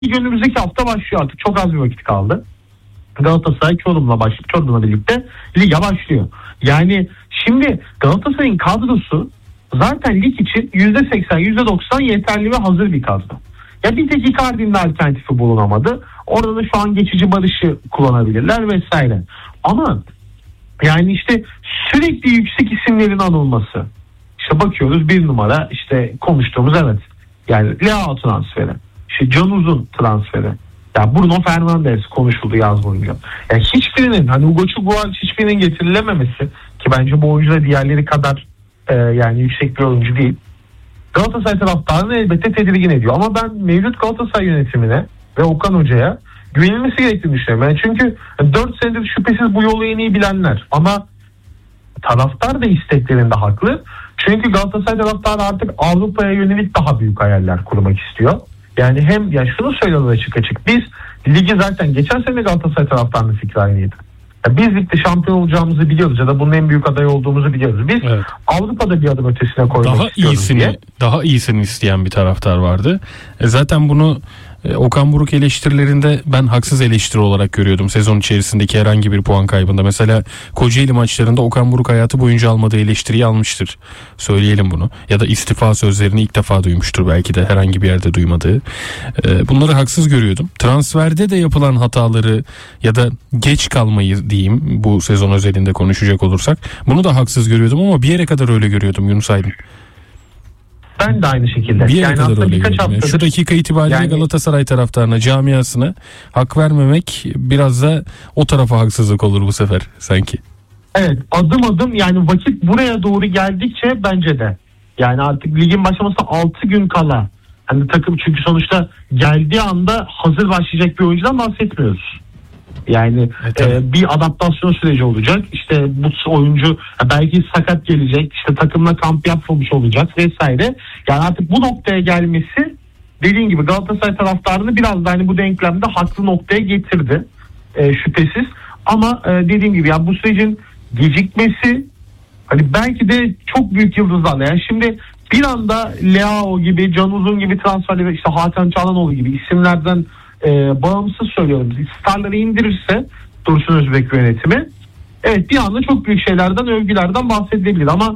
önümüzdeki hafta başlıyor artık. Çok az bir vakit kaldı. Galatasaray Çorum'la birlikte lige başlıyor. Yani şimdi Galatasaray'ın kadrosu zaten lig için %80, %90 yeterli ve hazır bir kadro. Ya bir tek Icardi'nin alternatifi bulunamadı. Orada da şu an geçici Barış'ı kullanabilirler vesaire. Ama yani işte sürekli yüksek isimlerin anılması. İşte bakıyoruz bir numara işte konuştuğumuz evet. Yani Leao transferi. İşte Can Uzun transferi. Ya Bruno Fernandes konuşuldu yaz boyunca. Yani hiçbirinin hani Hugo Çubuğan hiçbirinin getirilememesi ki bence bu oyuncu da diğerleri kadar yani yüksek bir oyuncu değil. Galatasaray taraftarını elbette tedirgin ediyor. Ama ben mevcut Galatasaray yönetimine ve Okan Hoca'ya güvenilmesi gerektiğini düşünüyorum. Yani çünkü 4 senedir şüphesiz bu yolu en iyi bilenler. Ama taraftar da isteklerinde haklı. Çünkü Galatasaray taraftarı artık Avrupa'ya yönelik daha büyük hayaller kurmak istiyor. Yani hem ya şunu söylüyorlar açık açık. Biz ligi zaten geçen sene Galatasaray taraftarının fikri aynıydı. Ya biz ligde şampiyon olacağımızı biliyoruz ya da bunun en büyük adayı olduğumuzu biliyoruz. Biz evet. Avrupa'da bir adım ötesine koymak istiyoruz diye. Daha iyisini isteyen bir taraftar vardı. Zaten bunu Okan Buruk eleştirilerinde ben haksız eleştiri olarak görüyordum sezon içerisindeki herhangi bir puan kaybında. Mesela Kocaeli maçlarında Okan Buruk hayatı boyunca almadığı eleştiriyi almıştır. Söyleyelim bunu. Ya da istifa sözlerini ilk defa duymuştur belki de herhangi bir yerde duymadığı. Bunları haksız görüyordum. Transferde de yapılan hataları ya da geç kalmayı diyeyim bu sezon özelinde konuşacak olursak. Bunu da haksız görüyordum ama bir yere kadar öyle görüyordum Yunus Aydın. Ben de aynı şekilde. Bir yere kadar öyle görüyorum. Şu dakika itibariyle yani Galatasaray taraftarına, camiasına hak vermemek biraz da o tarafa haksızlık olur bu sefer sanki. Evet, adım adım yani vakit buraya doğru geldikçe bence de. Yani artık ligin başlamasına 6 gün kala. Hani takım çünkü sonuçta geldiği anda hazır başlayacak bir oyuncudan bahsetmiyoruz. Yani bir adaptasyon süreci olacak. İşte bu oyuncu belki sakat gelecek. İşte takımla kamp yapmamış olacak vesaire. Yani artık bu noktaya gelmesi dediğin gibi Galatasaray taraftarını biraz da hani bu denklemde haklı noktaya getirdi. Şüphesiz. Ama dediğim gibi ya bu sürecin gecikmesi hani belki de çok büyük yıldızlarla. Yani şimdi bir anda Leao gibi, Can Uzun gibi transferleri işte Hakan Çalhanoğlu gibi isimlerden bağımsız söylüyorum. Starları indirirse Dursun Özbek yönetimi evet bir anda çok büyük şeylerden, övgülerden bahsedilebilir ama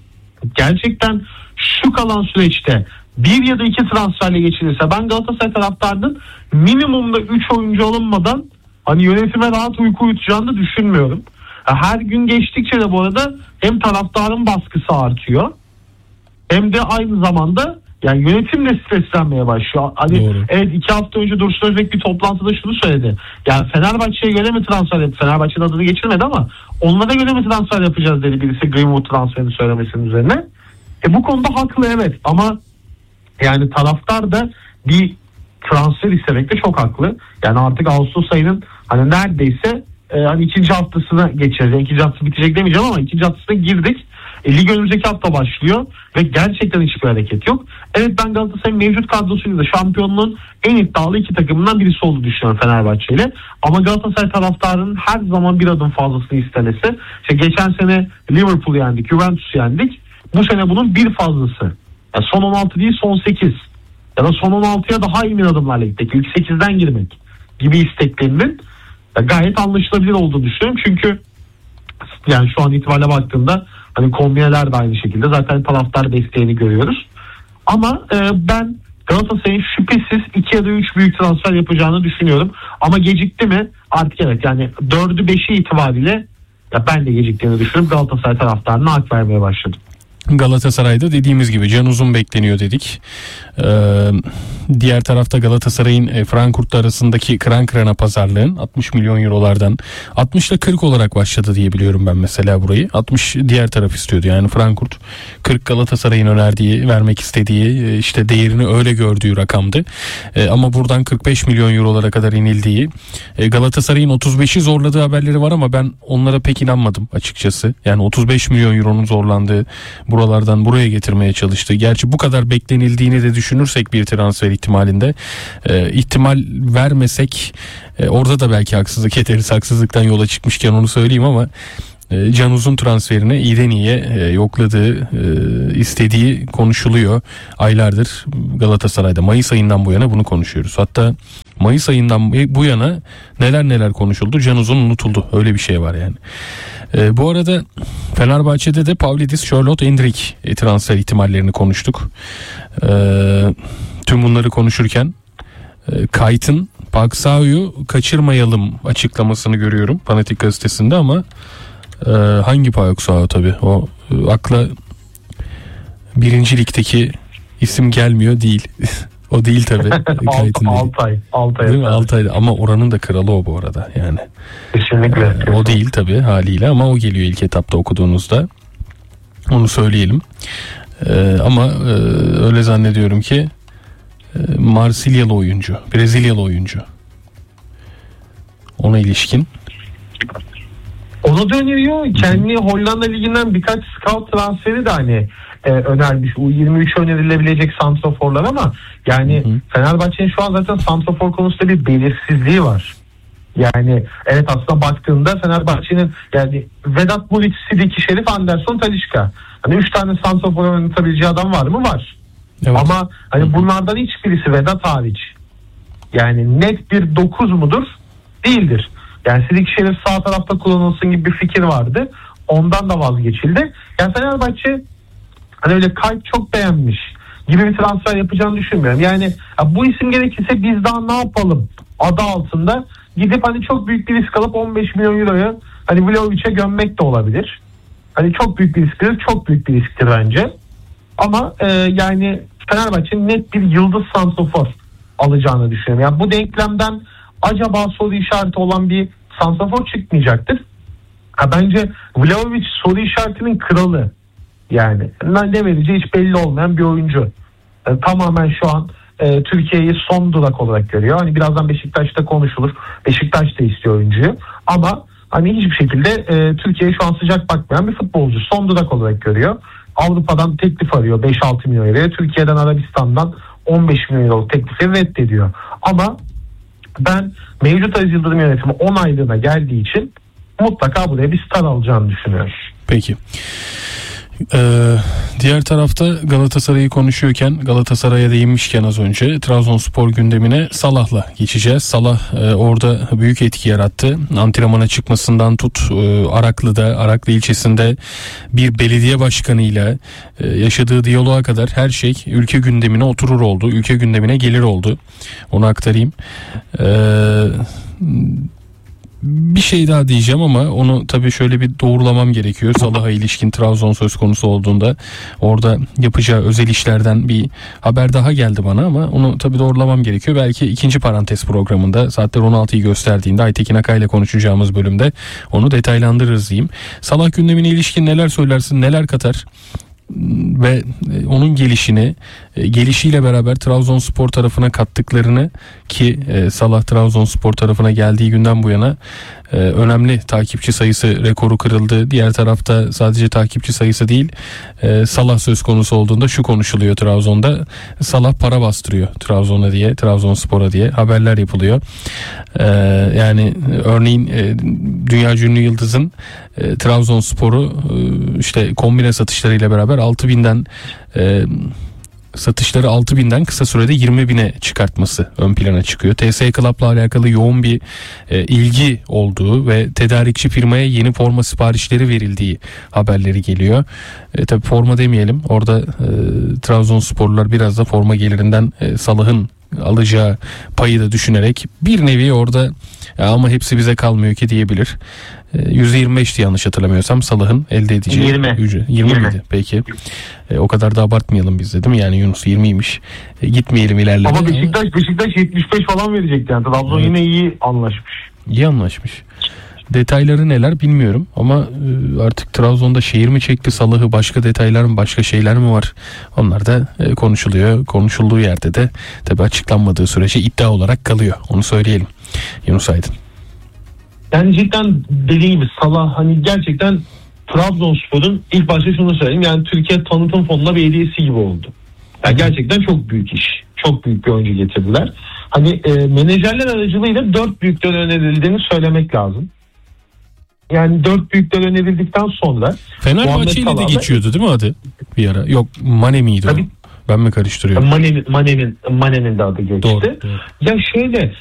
gerçekten şu kalan süreçte bir ya da iki transferle geçilirse ben Galatasaray taraftarının minimumda 3 oyuncu alınmadan hani yönetime rahat uyku uyutacağını düşünmüyorum. Her gün geçtikçe de bu arada hem taraftarın baskısı artıyor hem de aynı zamanda yani yönetim de streslenmeye başlıyor. Hani doğru. Evet 2 hafta önce Dursun Özbek bir toplantıda şunu söyledi. Yani Fenerbahçe'ye göre mi transfer yaptı? Fenerbahçe'nin adını geçirmedi ama onlara göre mi transfer yapacağız dedi birisi Greenwood transferini söylemesinin üzerine. Bu konuda haklı evet ama yani taraftar da bir transfer istemekte çok haklı. Yani artık Ağustos ayının hani neredeyse hani ikinci haftasına geçeceğiz. Yani ikinci haftası bitecek demeyeceğim ama ikinci haftasına girdik. Lig önümüzdeki hafta başlıyor ve gerçekten hiçbir hareket yok. Evet ben Galatasaray'ın mevcut kadrosuyla da şampiyonluğun en iddialı 2 takımından birisi olduğunu düşünüyorum Fenerbahçe ile. Ama Galatasaray taraftarının her zaman bir adım fazlasını istemesi. İşte geçen sene Liverpool'u yendik, Juventus'u yendik. Bu sene bunun bir fazlası. Yani son 16 değil son 8. Ya da son 16'ya daha iyi bir adımlarla gitmek. İlk 8'den girmek gibi isteklerinin gayet anlaşılabilir olduğunu düşünüyorum. Çünkü yani şu an itibariyle baktığımda hani kombineler de aynı şekilde zaten taraftar desteğini görüyoruz. Ama ben Galatasaray'ın şüphesiz 2 ya da 3 büyük transfer yapacağını düşünüyorum. Ama gecikti mi? Artık evet yani 4'ü 5'i itibariyle ya ben de geciktiğini düşünüyorum. Galatasaray taraftarına hak vermeye başladım. Galatasaray'da dediğimiz gibi Can Uzun bekleniyor dedik. Diğer tarafta Galatasaray'ın Frankfurt arasındaki kıran kırana pazarlığın 60 milyon eurolardan 60 ile 40 olarak başladı diye biliyorum ben mesela burayı. 60 diğer taraf istiyordu yani Frankfurt. 40 Galatasaray'ın önerdiği, vermek istediği, işte değerini öyle gördüğü rakamdı. Ama buradan 45 milyon eurolara kadar inildiği, Galatasaray'ın 35'i zorladığı haberleri var ama ben onlara pek inanmadım açıkçası. Yani 35 milyon euronun zorlandığı, buralardan buraya getirmeye çalıştı. Gerçi bu kadar beklenildiğini de düşünürsek bir transfer ihtimalinde ihtimal vermesek orada da belki haksızlık ederiz. Haksızlıktan yola çıkmışken onu söyleyeyim ama Can Uzun transferine iyiden iyiye yokladığı, istediği konuşuluyor aylardır Galatasaray'da. Mayıs ayından bu yana bunu konuşuyoruz. Hatta Mayıs ayından bu yana neler konuşuldu. Can Uzun unutuldu. Öyle bir şey var yani. Bu arada Fenerbahçe'de de Pavlidis, Charlotte, Endrick transfer ihtimallerini konuştuk. Tüm bunları konuşurken Kayt'ın Paksau'yu kaçırmayalım açıklamasını görüyorum Fanatik gazetesinde ama hangi Paksau tabii o akla 1. Lig'deki isim gelmiyor değil. O değil tabii. Altay ama oranın da kralı o bu arada yani. Kesinlikle. O değil tabii haliyle ama o geliyor ilk etapta okuduğunuzda. Onu söyleyelim. Ama öyle zannediyorum ki Marsilyalı oyuncu, Brezilyalı oyuncu. Ona ilişkin. Onu da öneriyor. Kendi Hollanda Ligi'nden birkaç scout transferi de hani önermiş. U23 önerilebilecek santraforlar ama yani Fenerbahçe'nin şu an zaten santrafor konusunda bir belirsizliği var. Yani evet aslında baktığında Fenerbahçe'nin yani Vedat Muriç, Sidiki, Şerif, Anderson, Talisca. Hani 3 tane santrafor oynatabileceği adam var mı? Var. Evet. Ama hani bunlardan hiçbirisi Vedat hariç. Yani net bir 9 mudur? Değildir. Yani Sidiki, Şerif sağ tarafta kullanılsın gibi bir fikir vardı. Ondan da vazgeçildi. Yani Fenerbahçe hani öyle kalp çok beğenmiş gibi bir transfer yapacağını düşünmüyorum. Yani bu isim gerekirse biz daha ne yapalım adı altında gidip hani çok büyük bir risk alıp 15 milyon euroyu hani Vlahovic'e gömmek de olabilir. Hani çok büyük bir risktir, çok büyük bir risktir bence. Ama yani Fenerbahçe'nin net bir yıldız santrafor alacağını düşünüyorum. Yani bu denklemden acaba soru işareti olan bir santrafor çıkmayacaktır. Bence Vlahovic soru işaretinin kralı. Yani ne vereceği hiç belli olmayan bir oyuncu. Yani tamamen şu an Türkiye'yi son durak olarak görüyor. Hani birazdan Beşiktaş'ta konuşulur. Beşiktaş da istiyor oyuncuyu. Ama hani hiçbir şekilde Türkiye'ye şu an sıcak bakmayan bir futbolcu. Son durak olarak görüyor. Avrupa'dan teklif arıyor 5-6 milyon euroya. Türkiye'den, Arabistan'dan 15 milyon euro teklifi reddediyor. Ama ben mevcut Aziz Yıldırım yönetimi 10 aylığına geldiği için mutlaka buraya bir star alacağını düşünüyorum. Peki. Diğer tarafta Galatasaray'ı konuşuyorken, Galatasaray'a değinmişken az önce Trabzonspor gündemine Salah'la geçeceğiz. Salah orada büyük etki yarattı. Antrenmana çıkmasından tut Araklı ilçesinde bir belediye başkanıyla yaşadığı diyaloğa kadar her şey ülke gündemine oturur oldu. Ülke gündemine gelir oldu. Onu aktarayım. Bir şey daha diyeceğim ama onu tabii şöyle bir doğrulamam gerekiyor. Salah'a ilişkin Trabzon söz konusu olduğunda orada yapacağı özel işlerden bir haber daha geldi bana ama onu tabii doğrulamam gerekiyor. Belki ikinci parantez programında saatler 16'yı gösterdiğinde Aytekin Akay ile konuşacağımız bölümde onu detaylandırırız diyeyim. Salah gündemine ilişkin neler söylersin, neler katar? Ve onun gelişiyle beraber Trabzonspor tarafına kattıklarını ki Salah Trabzonspor tarafına geldiği günden bu yana önemli takipçi sayısı rekoru kırıldı. Diğer tarafta sadece takipçi sayısı değil, Salah söz konusu olduğunda şu konuşuluyor Trabzon'da. Salah para bastırıyor Trabzon'a diye, Trabzonspor'a diye haberler yapılıyor. Yani örneğin dünyaca ünlü yıldızın Trabzonspor'u işte kombine satışlarıyla beraber 6.000'den kısa sürede 20.000'e çıkartması ön plana çıkıyor. TS Club'la alakalı yoğun bir ilgi olduğu ve tedarikçi firmaya yeni forma siparişleri verildiği haberleri geliyor. Tabii forma demeyelim. Orada Trabzonsporlular biraz da forma gelirinden Salah'ın alacağı payı da düşünerek bir nevi orada ama hepsi bize kalmıyor ki diyebilir. %25'ti yanlış hatırlamıyorsam Salah'ın elde edeceği 20 miydi? Peki. O kadar da abartmayalım biz de değil mi? Yani Yunus 20'ymiş. Gitmeyelim ilerleme. Ama Beşiktaş 75 falan verecekti yani. Trabzon evet. Yine iyi anlaşmış. İyi anlaşmış. Detayları neler bilmiyorum ama artık Trabzon'da şehir mi çekti Salah'ı, başka detaylar mı, başka şeyler mi var? Onlar da konuşuluyor. Konuşulduğu yerde de tabii açıklanmadığı sürece iddia olarak kalıyor. Onu söyleyelim. Yunus Aydın. Yani cidden dediğim gibi Salah hani gerçekten Trabzonspor'un ilk başta şunu söyleyeyim yani Türkiye tanıtım fonuna bir hediyesi gibi oldu. Yani gerçekten çok büyük iş. Çok büyük bir oyuncu getirdiler. Hani menajerler aracılığıyla 4 büyükten önerildiğini söylemek lazım. yani 4 büyükler önerildikten sonra Fenerbahçe'yle de Muhammed geçiyordu değil mi adı bir ara? Yok, Mane miydi o? Tabii. Ben mi karıştırıyorum? Mane'nin de adı geçti. Doğru. Ya şöyle